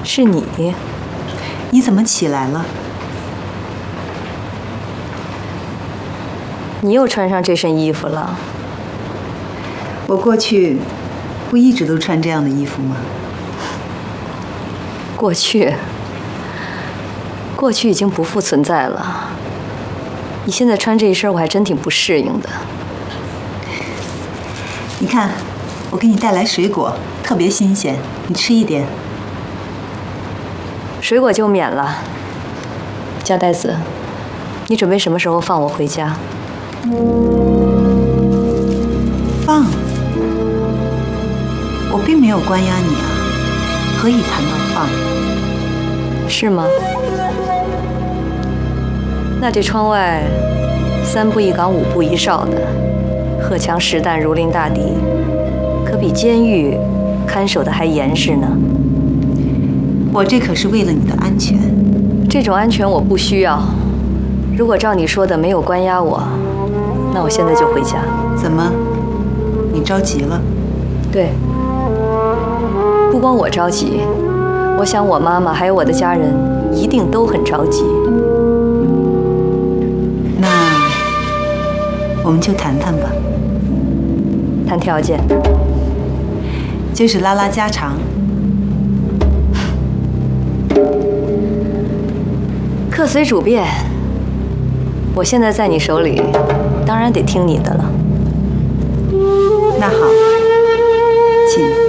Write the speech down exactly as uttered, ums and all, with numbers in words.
是你， 你怎么起来了？ 你又穿上这身衣服了。 我过去不一直都穿这样的衣服吗？ 过去，过去已经不复存在了。你现在穿这一身，我还真挺不适应的。 你看，我给你带来水果，特别新鲜，你吃一点。 水果就免了。加代子，你准备什么时候放我回家？ 放？我并没有关押你啊，何以谈到放？ 是吗？那这窗外三步一岗，五步一哨的，荷枪实弹，如临大敌，可比监狱看守的还严实呢。 我这可是为了你的安全。 这种安全我不需要。如果照你说的没有关押我，那我现在就回家。 怎么？你着急了？ 对。不光我着急，我想我妈妈还有我的家人一定都很着急。 那我们就谈谈吧。 谈条件？ 就是拉拉家常。 客随主便，我现在在你手里，当然得听你的了。 那好，请。